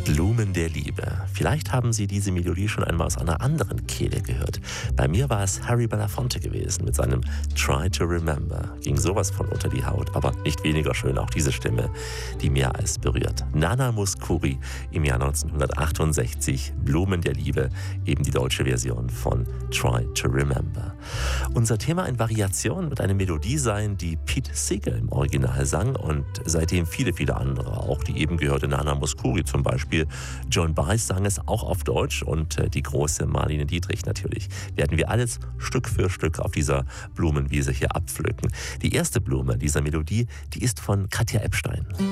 Blumen der Liebe. Vielleicht haben Sie diese Melodie schon einmal aus einer anderen Kehle gehört. Bei mir war es Harry Belafonte gewesen mit seinem Try to Remember. Ging sowas von unter die Haut, aber nicht weniger schön auch diese Stimme, die mehr als berührt. Nana Mouskouri im Jahr 1968, Blumen der Liebe, eben die deutsche Version von Try to Remember. Unser Thema in Variation wird eine Melodie sein, die Pete Seeger im Original sang und seitdem viele, viele andere, auch die eben gehörte Nana Mouskouri zum Beispiel. Joan Baez sang es auch auf Deutsch und die große Marlene Dietrich natürlich. Werden wir alles Stück für Stück auf dieser Blumenwiese hier abpflücken. Die erste Blume dieser Melodie, die ist von Katja Epstein.